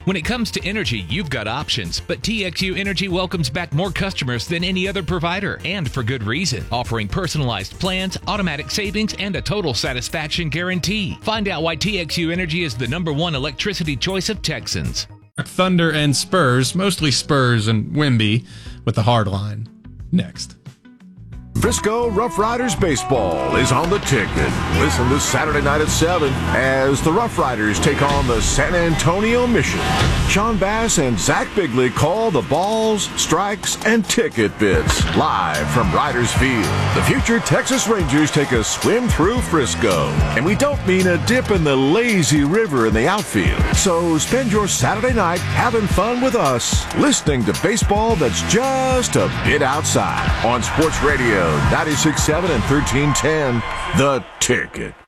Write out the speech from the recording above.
When it comes to energy, you've got options, but TXU Energy welcomes back more customers than any other provider, and for good reason, offering personalized plans, automatic savings, and a total satisfaction guarantee. Find out why TXU Energy is the #1 electricity choice of Texans. Thunder and Spurs, mostly Spurs and Wemby with the hard line. Next. Frisco Rough Riders baseball is on the ticket. Listen this Saturday night at 7 as the Rough Riders take on the San Antonio Mission. Sean Bass and Zach Bigley call the balls, strikes, and ticket bids live from Riders Field. The future Texas Rangers take a swim through Frisco. And we don't mean a dip in the lazy river in the outfield. So spend your Saturday night having fun with us, listening to baseball that's just a bit outside on Sports Radio 96.7 and 1310, The Ticket.